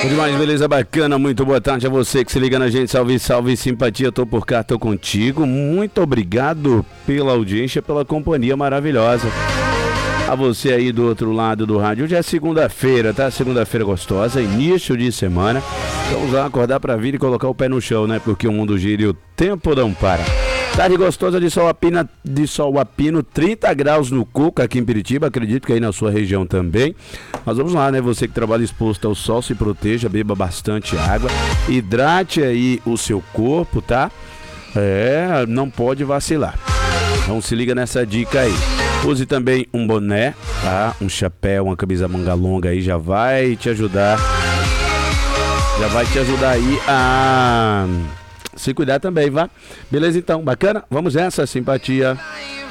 Demais, beleza, bacana, muito boa tarde a você que se liga na gente, salve, salve, simpatia, tô por cá, tô contigo, muito obrigado pela audiência, pela companhia maravilhosa. A você aí do outro lado do rádio, hoje é segunda-feira, tá? Segunda-feira gostosa, início de semana, vamos lá acordar pra vida e colocar o pé no chão, né? Porque o mundo gira e o tempo não para. Tarde gostosa de sol a pino, 30 graus no Cuca aqui em Piritiba, acredito que aí na sua região também. Mas vamos lá, né? Você que trabalha exposto ao sol, se proteja, beba bastante água, hidrate aí o seu corpo, tá? Não pode vacilar. Então se liga nessa dica aí. Use também um boné, tá? Um chapéu, uma camisa manga longa aí já vai te ajudar. Já vai te ajudar aí a se cuidar também, vá? Beleza então, bacana? Vamos nessa, simpatia.